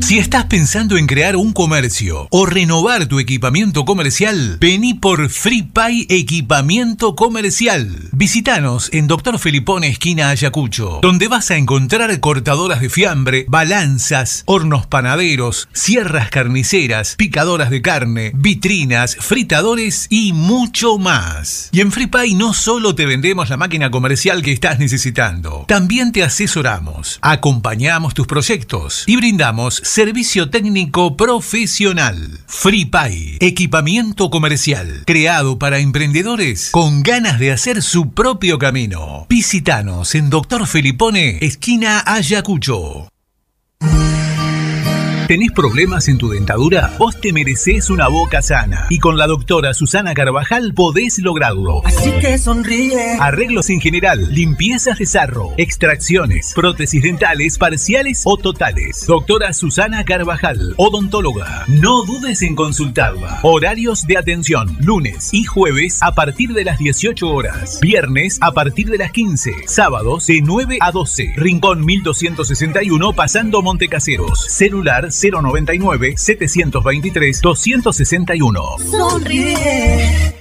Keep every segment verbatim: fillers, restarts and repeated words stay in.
Si estás pensando en crear un comercio o renovar tu equipamiento comercial, vení por FreePay Equipamiento Comercial. Visítanos en Doctor Felipón, esquina Ayacucho, donde vas a encontrar cortadoras de fiambre, balanzas, hornos panaderos, sierras carniceras, picadoras de carne, vitrinas, fritadores y mucho más. Y en FreePay no solo te vendemos la máquina comercial que estás necesitando, también te asesoramos, acompañamos tus proyectos y brindamos servicio técnico profesional. FreePay Equipamiento Comercial, creado para emprendedores con ganas de hacer su propio camino. Visítanos en Doctor Felipone, esquina Ayacucho. ¿Tenés problemas en tu dentadura? Vos te merecés una boca sana. Y con la doctora Susana Carvajal podés lograrlo. Así que sonríe. Arreglos en general, limpiezas de sarro, extracciones, prótesis dentales parciales o totales. Doctora Susana Carvajal, odontóloga. No dudes en consultarla. Horarios de atención: lunes y jueves a partir de las dieciocho horas. Viernes a partir de las quince. Sábados de nueve a doce. Rincón mil doscientos sesenta y uno, pasando Montecaseros. Celular cero noventa y nueve, setecientos veintitrés, doscientos sesenta y uno. Sonríe.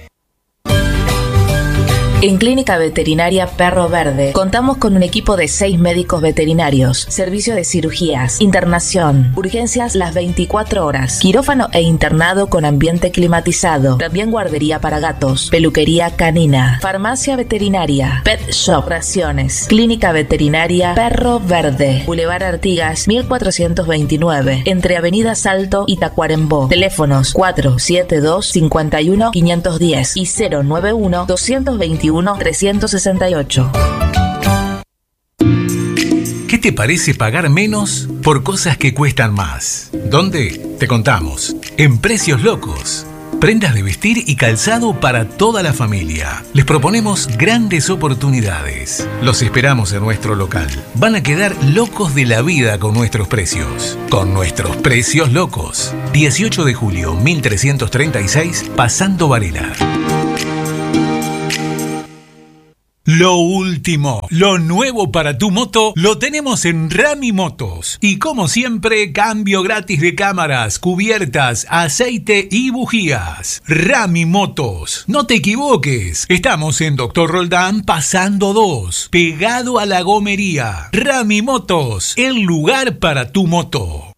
En Clínica Veterinaria Perro Verde contamos con un equipo de seis médicos veterinarios, servicio de cirugías, internación, urgencias las veinticuatro horas, quirófano e internado con ambiente climatizado, también guardería para gatos, peluquería canina, farmacia veterinaria, pet shop, raciones. Clínica Veterinaria Perro Verde, Boulevard Artigas mil cuatrocientos veintinueve, entre Avenida Salto y Tacuarembó. Teléfonos cuatro siete dos, cinco uno, cinco uno cero y cero nueve uno, dos dos dos, trescientos sesenta y ocho. ¿Qué te parece pagar menos por cosas que cuestan más? ¿Dónde? Te contamos. En Precios Locos. Prendas de vestir y calzado para toda la familia. Les proponemos grandes oportunidades. Los esperamos en nuestro local. Van a quedar locos de la vida con nuestros precios. Con nuestros Precios Locos. dieciocho de julio, mil trescientos treinta y seis, Pasando Varela. Lo último, lo nuevo para tu moto, lo tenemos en Rami Motos. Y como siempre, cambio gratis de cámaras, cubiertas, aceite y bujías. Rami Motos, no te equivoques. Estamos en Doctor Roldán, pasando dos, pegado a la gomería. Rami Motos, el lugar para tu moto.